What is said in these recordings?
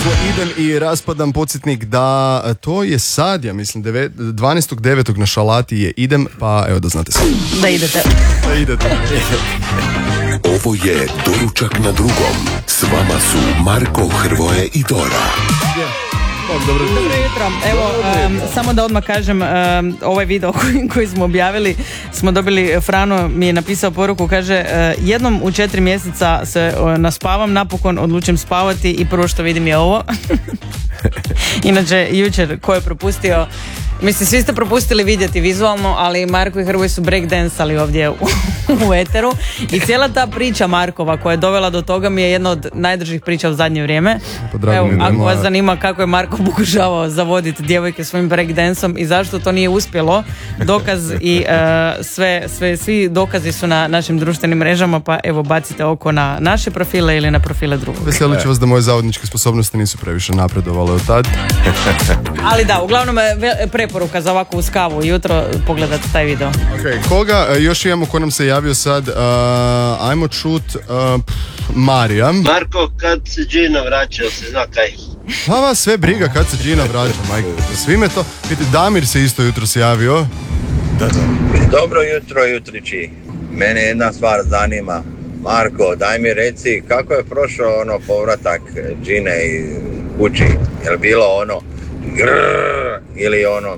Idem i raspadam, podsjetnik da to je sad, ja mislim, 12.9. na Šalati je Idem, pa evo da znate sve. Da idete. Da idete. Ovo je Doručak na drugom. S vama su Marko, Hrvoje i Dora. Dobro jutro. Evo, samo da odmah kažem, ovaj video koji smo objavili, smo dobili, Frano mi je napisao poruku, kaže, jednom u 4 mjeseca se naspavam, napokon odlučim spavati i prvo što vidim je ovo. Inače, jučer, ko je propustio, mislim, svi ste propustili vidjeti vizualno, ali Marko i Hrvoj su breakdansali ovdje u eteru i cijela ta priča Markova koja je dovela do toga mi je jedna od najdržih priča u zadnje vrijeme. Evo, ako vas zanima kako je Marko pokušavao zavoditi djevojke svojim breakdansom i zašto to nije uspjelo, dokaz i svi dokazi su na našim društvenim mrežama, pa evo bacite oko na naše profile ili na profile drugog. Veselit ću vas da moje zavodničke sposobnosti nisu previše napredovale od tad. Ali da, uglavnom preporuka za ovako uz kavu jutro pogledati taj video. Ok, koga još imamo ko nam se javio sad? Ajmo čut Marija. Marko, kad se Gina vraća, se zna kaj? Pa vas sve briga kad se Gina vraća, majke. Svi me to... Vidite, Damir se isto jutro se javio. Da. Dobro jutro, jutrići. Mene jedna stvar zanima. Marko, daj mi reci kako je prošao ono povratak Gine i kući. Je li bilo ono grrrr ili ono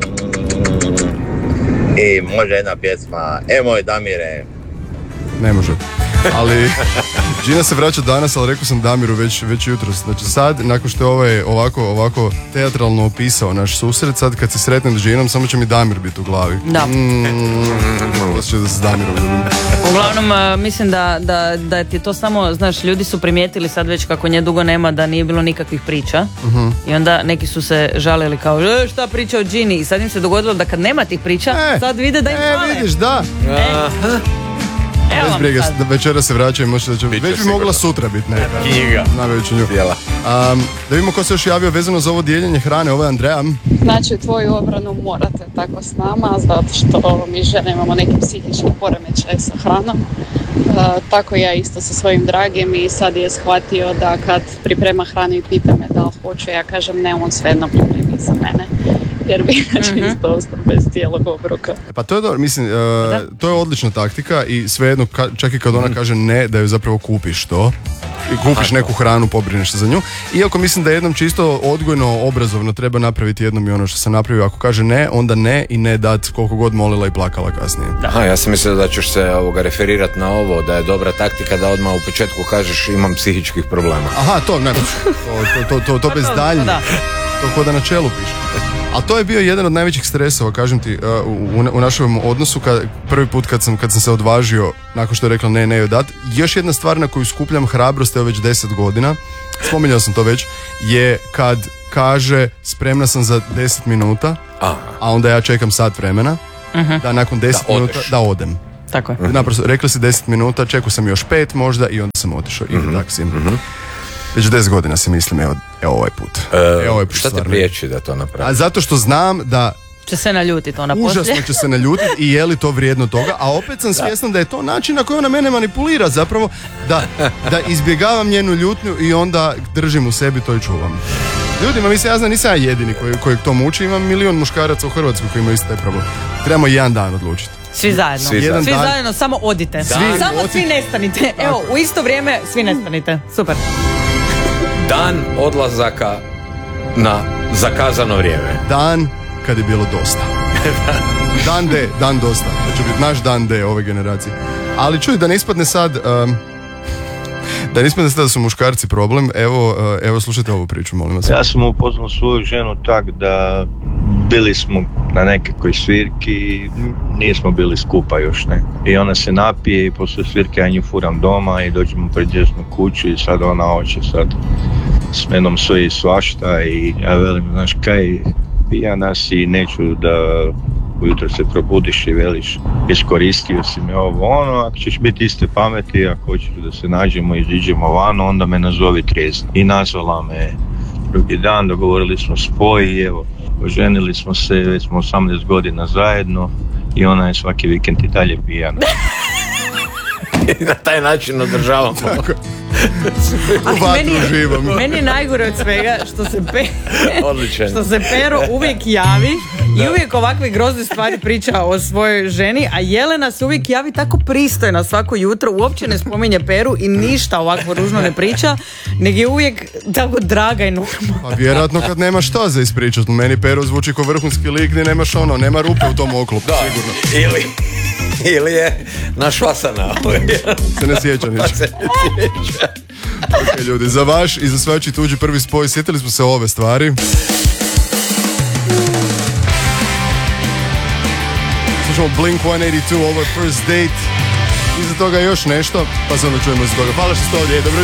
i može jedna pjesma moj Damire. Ne može. Ali Gina se vraća danas, ali rekao sam Damiru već jutros. Znači sad, nakon što je ovako teatralno opisao naš susret, sad kad se sretnem s Ginom, samo će mi Damir biti u glavi. Da. Osjećaj da se s Damirom ljubim. Uglavnom, mislim da ti to samo, znaš, ljudi su primijetili sad već kako nje dugo nema, da nije bilo nikakvih priča. I onda neki su se žalili kao, šta priča o Gini? I sad im se dogodilo da kad nema tih priča, sad vide da im fale. Vidiš, da. Bez brige, večera se vraćaju, možda će već bi mogla sutra biti neka. Knjiga. Najveću nju. Da vidimo ko se još javio vezano za ovo dijeljenje hrane, ovo je Andreja. Znači, u tvoju obranu morate tako s nama, zato što mi žene imamo neki psihički poremećaj sa hranom. Tako ja isto sa svojim dragim i sad je shvatio da kad priprema hranu i pita me da li hoću, ja kažem ne, on svejedno pripremi za mene. Jer bi inače isto ostao bez cijelog obroka. Pa to je dobro, mislim, to je odlična taktika i svejedno, čak i kad ona kaže ne, da ju zapravo kupiš to. I kupiš neku hranu, pobrineš se za nju. Iako mislim da jednom čisto odgojno, obrazovno treba napraviti jednom i ono što sam napravio. Ako kaže ne, onda ne i ne dat koliko god molila i plakala kasnije. Aha, ja sam mislio da ćeš se referirati na ovo, da je dobra taktika da odmah u početku kažeš imam psihičkih problema. Aha, to ne, to bez daljnje. To kod da na čelu piše. Ali to je bio jedan od najvećih stresova, kažem ti, u našem odnosu, prvi put kad sam se odvažio, nakon što je rekla ne joj dat. Još jedna stvar na koju skupljam hrabrost, evo već 10 godina, spominjao sam to već, je kad kaže spremna sam za 10 minuta, a onda ja čekam sat vremena, da nakon 10 minuta da odem. Tako je. Naprosto, rekla si 10 minuta, čekao sam još 5 možda i onda sam otišao. Već 10 godina si mislim, evo ovaj put. Šta te priječi da to napravi? A zato što znam da će se naljutiti ona poslije. Užasno će se naljutiti i je li to vrijedno toga, a opet sam svjestan da je to način na koji ona mene manipulira, zapravo da izbjegavam njenu ljutnju i onda držim u sebi to i čuvam. Ljudima, mislim, ja znam, nisam ja jedini koji to muči, imam milion muškaraca u Hrvatskoj koji imaju isti taj problem. Trebamo jedan dan odlučiti. Svi zajedno. Svi zajedno, samo odite. Svi nestanite. Evo, u isto vrijeme svi nestanite. Super. Dan odlazaka na zakazano vrijeme. Dan kad je bilo dosta. Dan D, dan dosta. To će biti naš dan D ove generacije. Ali čuj, da ne ispadne sad da su muškarci problem. Evo slušajte ovu priču, molim vas. Ja sam upoznao svoju ženu tak da bili smo na nekakvoj svirki, nismo bili skupa još, ne. I ona se napije i poslije svirke ja nju furam doma i dođemo pred njezinu kuću i sad ona hoće sad s menom sve i svašta i ja velim, znaš kaj, pijana si i neću da ujutro se probudiš i veliš iskoristio si me ovo ono, ako ćeš biti iste pameti, ako hoćeš da se nađemo i iziđemo vano, onda me nazovi trijezno. I nazvala me drugi dan, dogovorili smo spoj i evo, oženili smo se, već smo 18 godina zajedno i ona je svaki vikend i dalje pijana. I na taj način održavamo. U vatru živom. Meni je najgore od svega Odličan. što se Pero uvijek javi i uvijek ovakve grozne stvari priča o svojoj ženi, a Jelena se uvijek javi tako pristojna svako jutro, uopće ne spominje Peru i ništa ovako ružno ne priča, nego je uvijek tako draga i normalna. Pa vjerojatno kad nema šta za ispričat. Meni Pero zvuči ko vrhunski lik gdje nemaš nema rupe u tom oklopu, Da, sigurno. ili je naš Vasana. Se ne sjeća nič. Ok, ljudi, za vaš i za svačiji tuđi prvi spoj sjetili smo se ove stvari. Slušamo Blink-182, ovo je First Date. Iza toga još nešto, pa se onda čujemo za toga. Hvala što ste ovdje, dobro